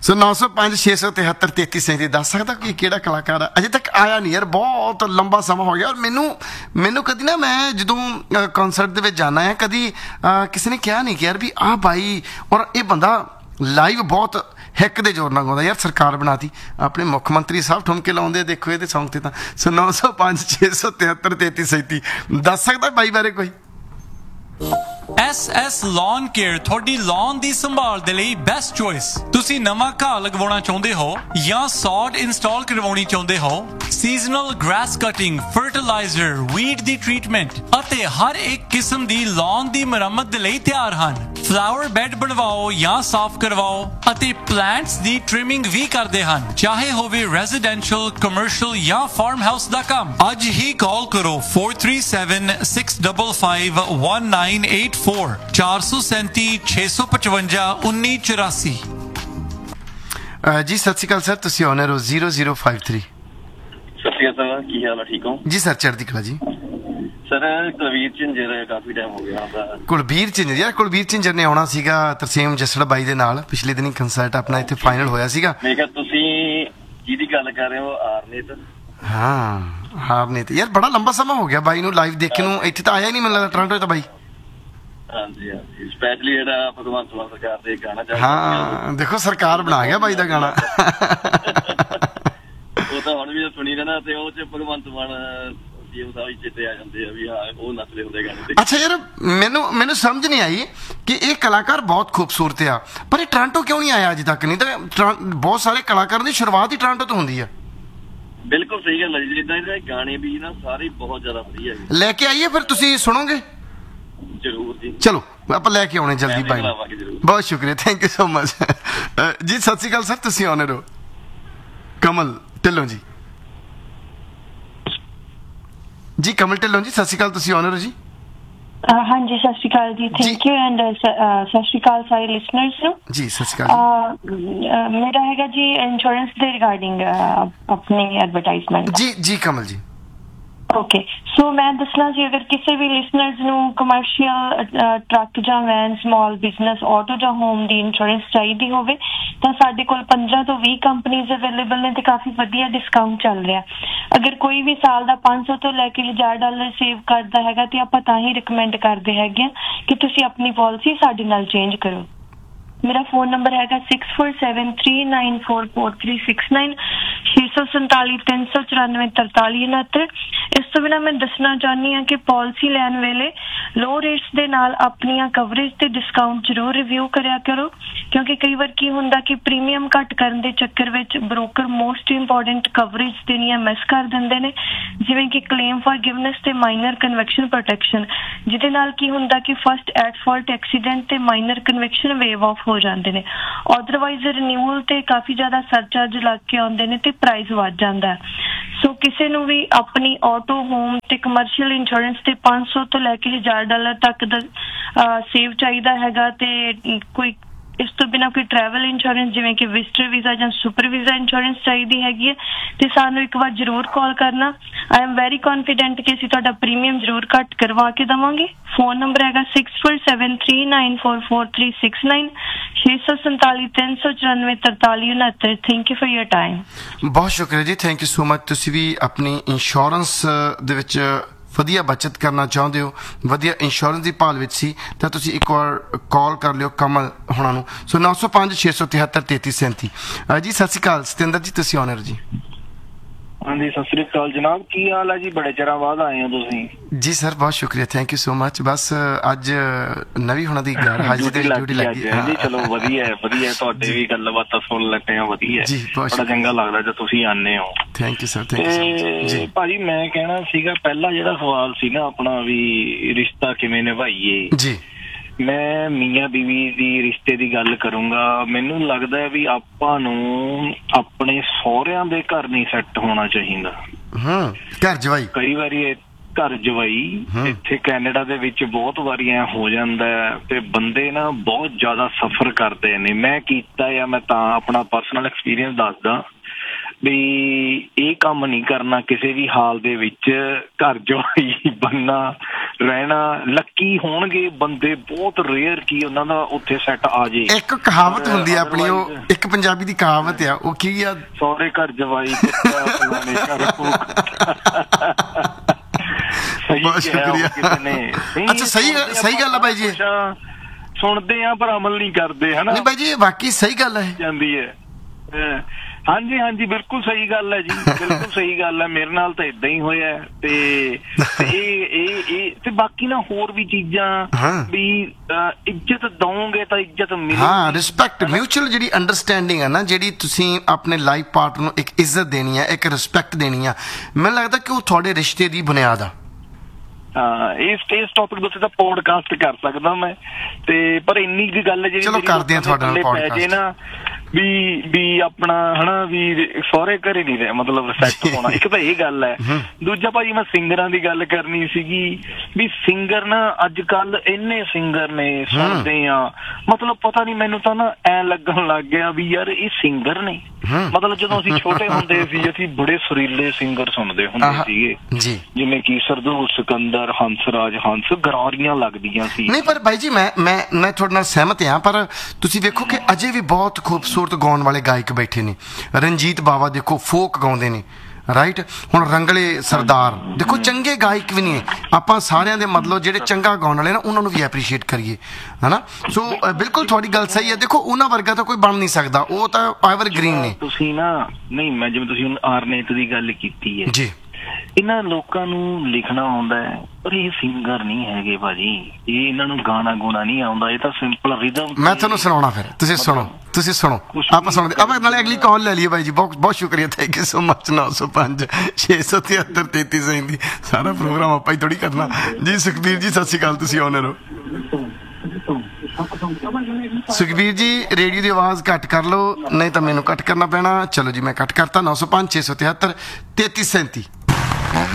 ਸੋ 905 673 3337 ਦੱਸ ਸਕਦਾ ਕਿ ਕਿਹੜਾ ਕਲਾਕਾਰ ਆ? ਅਜੇ ਤੱਕ ਆਇਆ ਨਹੀਂ ਯਾਰ, ਬਹੁਤ ਲੰਬਾ ਸਮਾਂ ਹੋ ਗਿਆ। ਔਰ ਮੈਨੂੰ ਕਦੀ ਨਾ, ਮੈਂ ਜਦੋਂ ਕਨਸਰਟ ਦੇ ਵਿੱਚ ਜਾਣਾ ਹੈ, ਕਦੀ ਕਿਸੇ ਨੇ ਕਿਹਾ ਨਹੀਂ ਕਿ ਯਾਰ ਵੀ ਆਹ ਬਾਈ ਔਰ ਇਹ ਬੰਦਾ ਲਾਈਵ ਬਹੁਤ ਹਿੱਕ ਦੇ ਜ਼ੋਰ ਨਾਲ ਗਾਉਂਦਾ। ਯਾਰ ਸਰਕਾਰ ਬਣਾਤੀ, ਆਪਣੇ ਮੁੱਖ ਮੰਤਰੀ ਸਾਹਿਬ ਠੁਮਕੇ ਲਾਉਂਦੇ ਦੇਖੋ ਇਹਦੇ ਸੌਂਗ ਤੇ ਤਾਂ। ਸੋ 905 673 3337 ਦੱਸ ਸਕਦਾ ਬਾਈ ਬਾਰੇ ਕੋਈ? SS Lawn Care ਤੁਹਾਡੀ lawn ਦੀ ਸੰਭਾਲ ਦੇ ਲਈ ਬੈਸਟ ਚੋਇਸ। ਤੁਸੀਂ ਨਵਾਂ ਘਾਹ ਲਗਵਾਉਣਾ ਚਾਹੁੰਦੇ ਹੋ ਜਾਂ ਸੌਡ ਇੰਸਟਾਲ ਕਰਵਾਉਣੀ ਚਾਹੁੰਦੇ ਹੋ, seasonal grass cutting, fertiliser, weed ਦੀ ਟ੍ਰੀਟਮੈਂਟ ਅਤੇ ਹਰ ਇੱਕ ਕਿਸਮ ਦੀ lawn ਦੀ ਮੁਰੰਮਤ ਦੇ ਲਈ ਤਿਆਰ ਹਨ। ਫਲਾਵਰ ਬੈੱਡ ਬਣਵਾਓ ਜਾਂ ਸਾਫ਼ ਕਰਵਾਓ ਅਤੇ ਪਲਾਂਟਸ ਦੀ ਟ੍ਰਿਮਿੰਗ ਵੀ ਕਰਦੇ ਹਨ, ਚਾਹੇ ਹੋਵੇ ਰੈਜ਼ੀਡੈਂਸ਼ੀਅਲ, ਕਮਰਸ਼ੀਅਲ ਜਾਂ ਫਾਰਮ ਹਾਊਸ ਦਾ ਕੰਮ। ਅੱਜ ਹੀ ਕਾਲ ਕਰੋ 437 655 1984 437 655 1984। ਜੀ ਸਤਿ ਸ਼੍ਰੀ ਅਕਾਲ ਸਰ, ਤੁਸੀਂ ਆਨਰ ਹੋ 0053। ਸਤਿ ਸ਼੍ਰੀ ਅਕਾਲ ਸਰ, ਕੀ ਹਾਲ ਹੈ? ਠੀਕ ਹੋ ਜੀ ਸਰ, ਚੜ੍ਹਦੀ ਕਲਾ ਜੀ। ਸਰ ਕੁਲਵੀਰ ਝਿੰਜਰ ਕਾਫੀ ਟਾਈਮ ਹੋ ਗਿਆ ਉਹਦਾ। ਕੁਲਬੀਰ ਝਿੰਜਰ, ਯਾਰ ਕੁਲਬੀਰ ਝਿੰਜਰ ਨੇ ਆਉਣਾ ਸੀਗਾ ਤਰਸੇਮ ਜੱਸੜ ਬਾਈ ਦੇ ਨਾਲ, ਪਿਛਲੇ ਦਿਨੀ ਕੰਸਰਟ ਆਪਣਾ ਇੱਥੇ ਫਾਈਨਲ ਹੋਇਆ ਸੀਗਾ। ਮੈਂ ਕਿਹਾ ਤੁਸੀਂ ਜਿਹਦੀ ਗੱਲ ਕਰ ਰਹੇ ਹੋ ਆਰਨੇਤ। ਹਾਂ ਆਰਨੇਤ, ਯਾਰ ਬੜਾ ਲੰਬਾ ਸਮਾਂ ਹੋ ਗਿਆ ਬਾਈ ਨੂੰ ਲਾਈਵ ਦੇਖੇ ਨੂੰ। ਇੱਥੇ ਤਾਂ ਆਇਆ ਹੀ ਨਹੀਂ ਮੈਨੂੰ ਲੱਗਦਾ, ਟੋਰਾਂਟੋ ਤਾਂ ਬਾਈ। ਹਾਂਜੀ ਹਾਂਜੀ, ਸਪੈਸ਼ਲੀ ਜਿਹੜਾ ਭਗਵੰਤ ਮਾਨ ਸਰਕਾਰ ਦੇ ਗਾਣਾ ਚੱਲ ਹਾਂ ਦੇਖੋ ਸਰਕਾਰ ਬਣਾ ਗਿਆ ਬਾਈ ਦਾ ਗਾਣਾ। ਉਹ ਤਾਂ ਹੁਣ ਵੀ ਸੁਣੀ ਰਹਿਣਾ, ਤੇ ਉਹ ਚ ਭਗਵੰਤ ਮਾਨ ਚੇਤੇ ਆ ਜਾਂਦੇ ਆ ਵੀ ਹਾਂ ਉਹ ਨੱਚਦੇ ਹੁੰਦੇ ਗਾਣੇ ਤੇ। ਅੱਛਾ ਯਾਰ, ਮੈਨੂੰ ਸਮਝ ਨਹੀਂ ਆਈ ਕਿ ਇਹ ਕਲਾਕਾਰ ਬਹੁਤ ਖੂਬਸੂਰਤ ਆ, ਪਰ ਇਹ ਟੋਰਾਂਟੋ ਕਿਉਂ ਨਹੀਂ ਆਇਆ ਅਜੇ ਤੱਕ? ਨਹੀਂ ਤਾਂ ਬਹੁਤ ਸਾਰੇ ਕਲਾਕਾਰਾਂ ਦੀ ਸ਼ੁਰੂਆਤ ਹੀ ਟੋਰਾਂਟੋ ਤੋਂ ਹੁੰਦੀ ਆ। ਬਿਲਕੁਲ ਸਹੀ ਗੱਲ ਹੈ ਜੀ, ਜਿੱਦਾਂ ਇਹਦੇ ਗਾਣੇ ਵੀ ਨਾ ਸਾਰੇ ਬਹੁਤ ਜ਼ਿਆਦਾ ਵਧੀਆ ਜੀ। ਲੈ ਕੇ ਆਈਏ ਫਿਰ, ਤੁਸੀਂ ਸੁਣੋਗੇ? ਜ਼ਰੂਰ ਜੀ, ਚਲੋ ਆਪਾਂ ਲੈ ਕੇ ਆਉਣੇ ਜਲਦੀ ਬਾਈ। ਬਹੁਤ ਸ਼ੁਕਰੀਆ, ਥੈਂਕ ਯੂ ਸੋ ਮਚ ਜੀ। ਸਤਿ ਸ਼੍ਰੀ ਅਕਾਲ ਸਰ, ਤੁਸੀਂ ਆਨਰ ਹੋ। ਕਮਲ ਢਿੱਲੋਂ ਜੀ। ਜੀ ਕਮਲ ਢਿੱਲੋਂ ਜੀ, ਸਤਿ ਸ਼੍ਰੀ ਅਕਾਲ, ਤੁਸੀਂ ਆਨਰ ਹੋ ਜੀ। ਹਾਂਜੀ ਸਤਿ ਸ਼੍ਰੀ ਅਕਾਲ ਜੀ, ਥੈਂਕ ਯੂ ਐਂਡ ਸਤਿ ਸ਼੍ਰੀ ਅਕਾਲ ਸਾਰੇ ਲਿਸਨਰਸ ਨੂੰ ਜੀ। ਸਤਿ ਸ਼੍ਰੀ ਅਕਾਲ। ਮੇਰਾ ਹੈਗਾ ਜੀ ਇੰਸ਼ੋਰੈਂਸ ਦੇ ਰਿਗਾਰਡਿੰਗ ਆਪਣੀ ਐਡਵਰਟਾਈਜ਼ਮੈਂਟ। ਜੀ ਕਮਲ ਜੀ। ਓਕੇ, ਸੋ ਮੈਂ ਦੱਸਣਾ ਸੀ, ਅਗਰ ਕਿਸੇ ਵੀ ਲਿਸਨਰਸ ਨੂੰ ਕਮਰਸ਼ੀਅਲ ਟਰੱਕ ਜਾਂ ਵੈਨ, ਸਮਾਲ ਬਿਜ਼ਨਸ, ਆਟੋ ਜਾਂ ਹੋਮ ਦੀ ਇੰਸ਼ੋਰੈਂਸ ਚਾਹੀਦੀ ਹੋਵੇ ਤਾਂ ਸਾਡੇ ਕੋਲ 15 ਤੋਂ 20 ਕੰਪਨੀਜ਼ ਅਵੇਲੇਬਲ ਨੇ ਤੇ ਕਾਫੀ ਵਧੀਆ ਡਿਸਕਾਊਂਟ ਚੱਲ ਰਿਹਾ। ਅਗਰ ਕੋਈ ਵੀ ਸਾਲ ਦਾ 500 ਤੋਂ ਲੈ ਕੇ $1000 ਸੇਵ ਕਰਦਾ ਹੈਗਾ ਤੇ ਆਪਾਂ ਤਾਂ ਹੀ ਰਿਕਮੈਂਡ ਕਰਦੇ ਹੈਗੇ ਕਿ ਤੁਸੀਂ ਆਪਣੀ ਪਾਲਿਸੀ ਸਾਡੇ ਨਾਲ ਚੇਂਜ ਕਰੋ। ਮੇਰਾ ਫੋਨ ਨੰਬਰ ਹੈਗਾ 6473944369 647 394 4369। ਇਸ ਤੋਂ ਬਿਨਾਂ ਮੈਂ ਦੱਸਣਾ ਚਾਹੁੰਦੀ ਹਾਂ ਕਿ ਪਾਲਿਸੀ ਲੈਣ ਵੇਲੇ ਲੋ ਰੇਟਸ ਦੇ ਨਾਲ ਆਪਣੀਆਂ ਕਵਰੇਜ ਤੇ ਡਿਸਕਾਊਂਟ ਜ਼ਰੂਰ ਰਿਵਿਊ ਕਰਿਆ ਕਰੋ, ਕਿਉਂਕਿ ਕਈ ਵਾਰ ਕੀ ਹੁੰਦਾ ਕਿ ਪ੍ਰੀਮੀਅਮ ਘੱਟ ਕਰਨ ਦੇ ਚੱਕਰ ਵਿੱਚ ਬ੍ਰੋਕਰ ਮੋਸਟ ਇੰਪੋਰਟੈਂਟ ਕਵਰੇਜ ਦੇਣੀਆਂ ਮਿਸ ਕਰ ਦਿੰਦੇ ਨੇ, ਜਿਵੇਂ ਕਿ ਕਲੇਮ ਫॉरगिवनेस ਤੇ ਮਾਈਨਰ ਕਨਵੈਕਸ਼ਨ ਪ੍ਰੋਟੈਕਸ਼ਨ, ਜਿਹਦੇ ਨਾਲ ਕੀ ਹੁੰਦਾ ਕਿ ਫਸਟ ਐਟ ਫਾਲਟ ਐਕਸੀਡੈਂਟ ਤੇ ਮਾਈਨਰ ਕਨਵੈਕਸ਼ਨ ਵੇਵ ਆਫ ਹੋ ਜਾਂਦੇ ਨੇ। ਅਦਰਵਾਈਜ਼ ਰਿਨਿਊਅਲ ਤੇ ਕਾਫੀ ਜ਼ਿਆਦਾ ਸਰਚਾਰਜ ਲੱਗ ਕੇ ਆਉਂਦੇ ਨੇ ਤੇ ਪ੍ਰਾਈਸ ਵੱਧ ਜਾਂਦਾ। ਸੋ ਕਿਸੇ ਨੂੰ ਵੀ ਆਪਣੀ ਆਟੋ, ਹੋਮ ਤੇ ਕਮਰਸ਼ੀਅਲ ਇੰਸ਼ੋਰੈਂਸ ਤੇ 500 ਤੋਂ ਲੈ ਕੇ $1000 ਤੱਕ ਦਾ ਸੇਵ ਚਾਹੀਦਾ ਹੈਗਾ, ਤੇ ਕੋਈ ਇਸ ਤੋਂ ਬਿਨਾਂ ਕੋਈ ਟਰੈਵਲ ਇੰਸ਼ੋਰੈਂਸ ਜਿਵੇਂ ਕਿ ਵਿਜ਼ਟਰ ਵੀਜ਼ਾ ਜਾਂ ਸੁਪਰ ਵੀਜ਼ਾ ਇੰਸ਼ੋਰੈਂਸ ਚਾਹੀਦੀ ਹੈਗੀ ਹੈ ਤੇ ਸਾਨੂੰ ਇੱਕ ਵਾਰ ਜ਼ਰੂਰ ਕਾਲ ਕਰਨਾ। ਆਈ ਐਮ ਵੈਰੀ ਕੌਨਫੀਡੈਂਟ ਕਿ ਅਸੀਂ ਤੁਹਾਡਾ ਪ੍ਰੀਮੀਅਮ ਜ਼ਰੂਰ ਘੱਟ ਕਰਵਾ ਕੇ ਦੇਵਾਂਗੇ। ਫੋਨ ਨੰਬਰ ਹੈਗਾ 6473944369 647 394 4369। Thank you for your time. ਬਹੁਤ ਸ਼ੁਕਰੀਆ ਜੀ, ਥੈਂਕ ਯੂ ਸੋ ਮਚ। ਤੁਸੀਂ ਵੀ ਆਪਣੀ ਇੰਸ਼ੋਰੈਂਸ ਦੇ ਵਿੱਚ ਵਧੀਆ ਬੱਚਤ ਕਰਨਾ ਚਾਹੁੰਦੇ ਹੋ, ਵਧੀਆ ਇੰਸ਼ੋਰੈਂਸ ਦੀ ਭਾਲ ਵਿੱਚ ਸੀ ਤਾਂ ਤੁਸੀਂ ਇੱਕ ਵਾਰ ਕਾਲ ਕਰ ਲਿਓ ਕਮਲ ਹੁਣਾਂ ਨੂੰ। ਸੋ 905 673 3337। ਜੀ ਸਤਿ ਸ਼੍ਰੀ ਅਕਾਲ ਸਤਿੰਦਰ ਜੀ, ਤੁਸੀਂ ਆਨਰ ਜੀ। ਹਾਂਜੀ ਸਤਿ ਸ੍ਰੀ ਅਕਾਲ ਜਨਾਬ, ਕੀ ਹਾਲ ਹੈ ਜੀ? ਬੜੇ ਚਿਰਾਂ ਬਾਅਦ ਆਏ ਹੋ ਤੁਸੀਂ। ਜੀ ਸਰ ਬਹੁਤ ਸ਼ੁਕਰੀਆ, ਥੈਂਕ ਯੂ ਸੋ ਮਚ। ਬਸ ਅੱਜ ਨਵੀਂ ਹੁਣਾਂ ਦੀ ਗੈਰ ਹਾਜ਼ਰੀ ਤੇ ਡਿਊਟੀ ਲੱਗੀ ਜੀ। ਚਲੋ ਵਧੀਆ ਵਧੀਆ, ਤੁਹਾਡੇ ਵੀ ਗੱਲਬਾਤਾਂ ਸੁਣ ਲੈਂਦੇ ਆ, ਵਧੀਆ ਬੜਾ ਚੰਗਾ ਲੱਗਦਾ ਜਦ ਤੁਸੀਂ ਆਨੇ ਹੋ। Thank you sir, thank you ਜੀ। ਭਾਜੀ ਮੈਂ ਕਹਿਣਾ ਸੀਗਾ, ਪਹਿਲਾ ਜਿਹੜਾ ਸਵਾਲ ਸੀ ਨਾ ਆਪਣਾ ਵੀ ਰਿਸ਼ਤਾ ਕਿਵੇਂ ਨਿਭਾਈਏ ਜੀ, ਮੈਂ ਮੀਆਂ ਬੀਵੀ ਦੀ ਰਿਸ਼ਤੇ ਦੀ ਗੱਲ ਕਰੂੰਗਾ। ਮੈਨੂੰ ਲੱਗਦਾ ਹੈ ਵੀ ਆਪਾਂ ਨੂੰ ਆਪਣੇ ਸਹੁਰਿਆਂ ਦੇ ਘਰ ਨਹੀਂ ਸੈੱਟ ਹੋਣਾ ਚਾਹੀਦਾ। ਘਰ ਜਵਾਈ, ਕਈ ਵਾਰੀ ਘਰ ਜਵਾਈ ਇੱਥੇ ਕੈਨੇਡਾ ਦੇ ਵਿੱਚ ਬਹੁਤ ਵਾਰੀ ਐ ਹੋ ਜਾਂਦਾ ਤੇ ਬੰਦੇ ਨਾ ਬਹੁਤ ਜ਼ਿਆਦਾ ਸਫਰ ਕਰਦੇ ਨੇ। ਮੈਂ ਕੀਤਾ ਜਾਂ ਮੈਂ ਤਾਂ ਆਪਣਾ ਪਰਸਨਲ ਐਕਸਪੀਰੀਅੰਸ ਦੱਸਦਾ। ਵੀ ਇਹ ਕੰਮ ਨਹੀਂ ਕਰਨਾ ਕਿਸੇ ਵੀ ਹਾਲ ਦੇ ਵਿੱਚ, ਘਰ ਜਵਾਈ ਬੰਨਾ ਰਹਿਣਾ। ਲੱਕੀ ਹੋਣਗੇ ਬੰਦੇ, ਬਹੁਤ ਰੇਅਰ ਕੀ ਉਹਨਾਂ ਦਾ ਉੱਥੇ ਸੈੱਟ ਆ ਜੇ। ਇੱਕ ਕਹਾਵਤ ਹੁੰਦੀ ਆ ਆਪਣੀ, ਉਹ ਇੱਕ ਪੰਜਾਬੀ ਦੀ ਕਹਾਵਤ ਆ, ਉਹ ਕੀ ਆ? ਸਹੁਰੇ ਘਰ ਜਵਾਈ ਫਲਾਣੇ ਘਰ ਬਹੁਤ ਸ਼ੁਕਰੀਆ। ਅੱਛਾ, ਸਹੀ ਗੱਲ ਆ ਬਾਈ ਜੀ, ਸੁਣਦੇ ਆ ਪਰ ਅਮਲ ਨਹੀਂ ਕਰਦੇ, ਹਨਾ? ਨਹੀਂ ਬਾਈ ਜੀ, ਇਹ ਵਾਕਈ ਸਹੀ ਗੱਲ ਹੈ ਜਾਂਦੀ ਹੈ। ਹਾਂਜੀ ਹਾਂਜੀ, ਬਿਲਕੁਲ ਸਹੀ ਗੱਲ ਹੈ ਜੀ, ਬਿਲਕੁਲ ਸਹੀ ਗੱਲ ਹੈ। ਮੇਰੇ ਨਾਲ ਤਾਂ ਏਦਾਂ ਹੀ ਹੋਇਆ ਤੇ ਇਹ ਬਾਕੀ ਨਾ ਹੋਰ ਵੀ ਚੀਜ਼ਾਂ ਵੀ ਇੱਜ਼ਤ ਦਓਗੇ ਤਾਂ ਇੱਜ਼ਤ ਮਿਲੇਗੀ। ਹਾਂ, ਰਿਸਪੈਕਟ, ਮਿਊਚੁਅਲ ਜਿਹੜੀ ਅੰਡਰਸਟੈਂਡਿੰਗ ਹੈ ਨਾ, ਜਿਹੜੀ ਤੁਸੀਂ ਆਪਣੇ ਲਾਈਫ ਪਾਰਟਨਰ ਨੂੰ ਇੱਕ ਇੱਜ਼ਤ ਦੇਣੀ ਹੈ, ਇੱਕ ਰਿਸਪੈਕਟ ਦੇਣੀ ਆ, ਮੈਨੂੰ ਲੱਗਦਾ ਕਿ ਉਹ ਤੁਹਾਡੇ ਰਿਸ਼ਤੇ ਦੀ ਬੁਨਿਆਦ ਆ। ਇਸ ਟੌਪਿਕ ਦੇ ਉੱਤੇ ਤਾਂ ਪੋਡਕਾਸਟ ਕਰ ਸਕਦਾ ਮੈਂ, ਤੇ ਪਰ ਇੰਨੀ ਕੁ ਗੱਲ ਜਿਹੜੀ ਚਲੋ ਕਰਦੇ ਆ ਤੁਹਾਡੇ ਨਾਲ ਪੋਡਕਾਸਟ ਨਾ, ਵੀ ਆਪਣਾ ਹਨਾ ਵੀ ਸਹੁਰੇ ਘਰੇ ਨਹੀਂ ਰਿਹਾ ਮਤਲਬ ਸੈੱਟ ਹੋਣਾ। ਇੱਕ ਤਾਂ ਇਹ ਗੱਲ ਹੈ। ਦੂਜਾ ਭਾਜੀ, ਮੈਂ ਸਿੰਗਰਾਂ ਦੀ ਗੱਲ ਕਰਨੀ ਸੀਗੀ ਵੀ ਸਿੰਗਰ ਨਾ ਅੱਜ ਕੱਲ ਇੰਨੇ ਸਿੰਗਰ ਨੇ, ਸੁਣਦੇ ਆ, ਮਤਲਬ ਪਤਾ ਨਹੀਂ, ਮੈਨੂੰ ਤਾਂ ਨਾ ਐ ਲੱਗਣ ਲੱਗ ਗਿਆ ਵੀ ਯਾਰ ਇਹ ਸਿੰਗਰ ਨੇ। ਮਤਲਬ ਜਦੋਂ ਅਸੀਂ ਛੋਟੇ ਹੁੰਦੇ ਸੀ, ਅਸੀਂ ਬੜੇ ਸੁਰੀਲੇ ਸਿੰਗਰ ਸੁਣਦੇ ਹੁੰਦੇ ਸੀਗੇ, ਜਿਵੇਂ ਕਿ ਸਰਦੂਲ ਸਿਕੰਦਰ, ਹੰਸਰਾਜ ਹੰਸ, ਗਰਾਰੀਆਂ ਲੱਗਦੀਆਂ ਸੀ। ਨਹੀਂ ਪਰ ਬਾਈ ਜੀ, ਮੈਂ ਤੁਹਾਡੇ ਨਾਲ ਸਹਿਮਤ ਹਾਂ, ਪਰ ਤੁਸੀਂ ਵੇਖੋ ਕਿ ਅਜੇ ਵੀ ਬਹੁਤ ਖੂਬਸੂਰਤ ਗਾਉਣ ਵਾਲੇ ਗਾਇਕ ਬੈਠੇ ਨੇ। ਰਣਜੀਤ ਬਾਵਾ ਦੇਖੋ, ਫੋਕ ਗਾਉਂਦੇ ਨੇ, ਰਾਈਟ? ਹੁਣ ਰੰਗਲੇ ਸਰਦਾਰ ਦੇਖੋ, ਚੰਗੇ ਗਾਇਕ ਵੀ ਨਹੀਂ ਹੈ। ਆਪਾਂ ਸਾਰਿਆਂ ਦੇ ਮਤਲਬ ਜਿਹੜੇ ਚੰਗਾ ਗਾਉਣ ਵਾਲੇ ਨਾ, ਉਹਨਾਂ ਨੂੰ ਵੀ ਐਪਰੀਸ਼ੀਏਟ ਕਰੀਏ, ਹਨਾ? ਸੋ ਬਿਲਕੁਲ ਤੁਹਾਡੀ ਗੱਲ ਸਹੀ ਹੈ। ਦੇਖੋ, ਉਹਨਾਂ ਵਰਗਾ ਤਾਂ ਕੋਈ ਬਣ ਨਹੀਂ ਸਕਦਾ, ਉਹ ਤਾਂ ਐਵਰ ਗ੍ਰੀਨ ਨੇ। ਤੁਸੀਂ ਨਾ, ਨਹੀਂ ਮੈਂ ਜਿਵੇਂ ਤੁਸੀਂ ਹੁਣ ਆਰਨੇਤ ਦੀ ਗੱਲ ਕੀਤੀ ਹੈ ਜੀ, ਇਹਨਾਂ ਲੋਕਾਂ ਨੂੰ ਲਿਖਣਾ ਆਉਂਦਾ ਹੈ, ਪਰ ਇਹ ਸਿੰਗਰ ਨਹੀਂ ਹੈਗੇ ਭਾਜੀ। ਇਹ ਇਹਨਾਂ ਨੂੰ ਗਾਣਾ ਗਾਉਣਾ ਨਹੀਂ ਆਉਂਦਾ, ਇਹ ਤਾਂ ਸਿੰਪਲ ਰਿਦਮ। ਮੈਂ ਤੁਹਾਨੂੰ ਸੁਣਾਉਣਾ, ਫਿਰ ਤੁਸੀਂ ਸੁਣੋ ਆਪਾਂ ਸੁਣਦੇ। ਆਪਾਂ ਨਾਲੇ ਅਗਲੀ ਕਾਲ ਲੈ ਲਈਏ ਬਾਈ ਜੀ। ਬਹੁਤ ਬਹੁਤ ਸ਼ੁਕਰੀਆ, ਥੈਂਕ ਯੂ ਸੋ ਮਚ। 905 673 33 ਸਾਰਾ ਪ੍ਰੋਗਰਾਮ ਆਪਾਂ ਹੀ ਥੋੜੀ ਕਰਨਾ ਜੀ। ਸੁਖਬੀਰ ਜੀ ਸਤਿ ਸ਼੍ਰੀ ਅਕਾਲ, ਤੁਸੀਂ ਆਨਰ ਹੋ। ਸੁਖਬੀਰ ਜੀ, ਰੇਡੀਓ ਦੀ ਆਵਾਜ਼ ਘੱਟ ਕਰ ਲਓ, ਨਹੀਂ ਤਾਂ ਮੈਨੂੰ ਕੱਟ ਕਰਨਾ ਪੈਣਾ। ਚਲੋ ਜੀ, ਮੈਂ ਕੱਟ ਕਰਤਾ। 905 673 33 37